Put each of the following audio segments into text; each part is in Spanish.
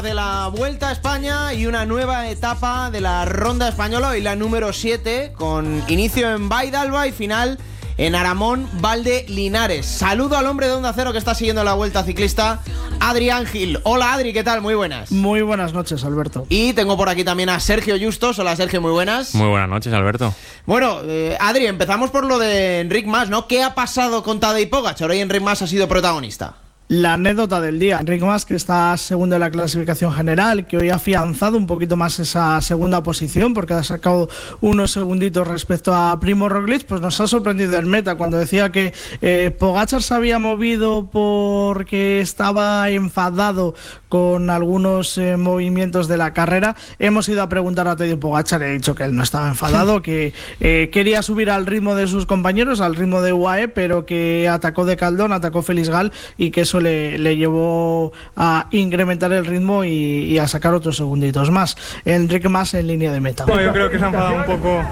De la Vuelta a España y una nueva etapa de la Ronda Española, y la número 7, con inicio en Baidalba y final en Aramón, Valde Linares. Saludo al hombre de Onda Cero que está siguiendo la Vuelta Ciclista, Adrián Gil. Hola Adri, ¿qué tal? Muy buenas. Muy buenas noches, Alberto. Y tengo por aquí también a Sergio Justos. Hola Sergio, muy buenas. Muy buenas noches, Alberto. Bueno, Adri, empezamos por lo de Enric Mas, ¿no? ¿Qué ha pasado con Tadej Pogačar? Hoy Enric Mas ha sido protagonista. La anécdota del día. Enric Mas, que está segundo en la clasificación general, que hoy ha afianzado un poquito más esa segunda posición porque ha sacado unos segunditos respecto a Primo Roglic, pues nos ha sorprendido en meta cuando decía que Pogačar se había movido porque estaba enfadado con algunos movimientos de la carrera. Hemos ido a preguntar a Tadej Pogačar y ha dicho que él no estaba enfadado, que quería subir al ritmo de sus compañeros, al ritmo de UAE, pero que atacó de caldón, atacó Félix Gal y que eso le llevó a incrementar el ritmo y a sacar otros segunditos más. Enric Mas en línea de meta. Bueno, yo creo que se ha enfadado un poco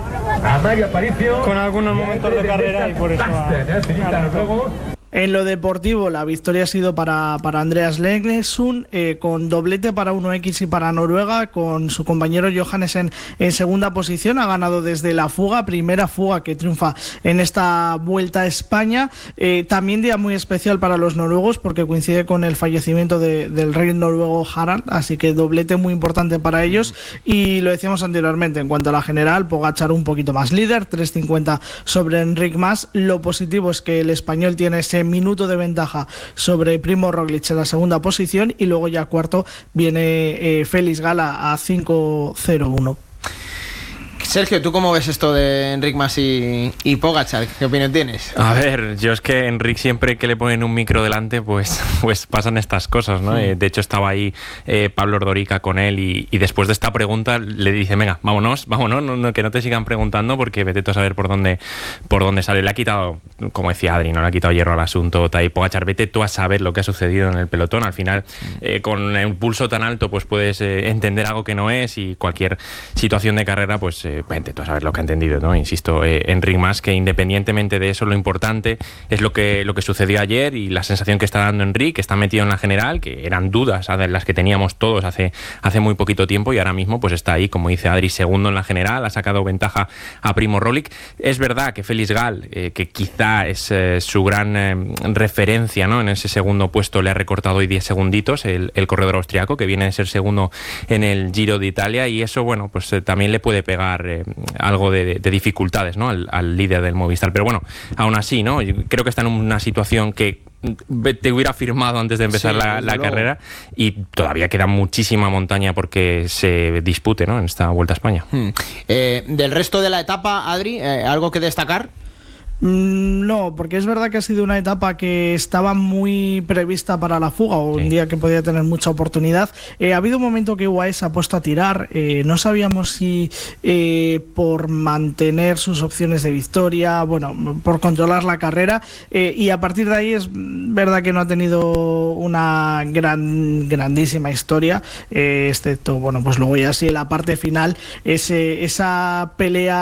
con algunos momentos de carrera y por eso En lo deportivo, la victoria ha sido para Andreas Lengesund, con doblete para 1X y para Noruega, con su compañero Johannes en segunda posición. Ha ganado desde la fuga, primera fuga que triunfa en esta Vuelta a España. También día muy especial para los noruegos porque coincide con el fallecimiento del rey noruego Harald, así que doblete muy importante para ellos. Y lo decíamos anteriormente, en cuanto a la general, Pogačar un poquito más líder, 3.50 sobre Enric Mas. Lo positivo es que el español tiene ese minuto de ventaja sobre Primo Roglic en la segunda posición, y luego ya cuarto viene Félix Gal a 5.01. Sergio, ¿tú cómo ves esto de Enric Mas y Pogačar? ¿Qué opinión tienes? A ver, yo es que Enric, siempre que le ponen un micro delante, pues pasan estas cosas, ¿no? De hecho, estaba ahí Pablo Ordorica con él y después de esta pregunta le dice, venga, vámonos, no, que no te sigan preguntando porque vete tú a saber por dónde sale. Le ha quitado, como decía Adri, no le ha quitado hierro al asunto Tadej Pogačar. Vete tú a saber lo que ha sucedido en el pelotón. Al final, con un pulso tan alto, pues puedes entender algo que no es, y cualquier situación de carrera, pues vente tú a saber lo que ha entendido, ¿no? Insisto, Enric Mas, que independientemente de eso, lo importante es lo que sucedió ayer y la sensación que está dando Enric, que está metido en la general, que eran dudas las que teníamos todos hace muy poquito tiempo, y ahora mismo pues está ahí, como dice Adri, segundo en la general, ha sacado ventaja a Primo Roglic. Es verdad que Félix Gal, que quizá es su gran referencia, ¿no?, en ese segundo puesto, le ha recortado hoy 10 segunditos el corredor austriaco, que viene de ser segundo en el Giro de Italia, y eso, bueno, pues también le puede pegar algo de dificultades, ¿no?, al líder del Movistar. Pero bueno, aún así, ¿no?, yo creo que está en una situación que te hubiera firmado antes de empezar la carrera, y todavía queda muchísima montaña porque se dispute, ¿no?, en esta Vuelta a España. Del resto de la etapa, Adri, ¿algo que destacar? No, porque es verdad que ha sido una etapa que estaba muy prevista para la fuga, o un día que podía tener mucha oportunidad. Ha habido un momento que UAE se ha puesto a tirar, no sabíamos si por mantener sus opciones de victoria, bueno, por controlar la carrera, y a partir de ahí es verdad que no ha tenido una grandísima historia, excepto, bueno, pues luego ya sí en la parte final, esa pelea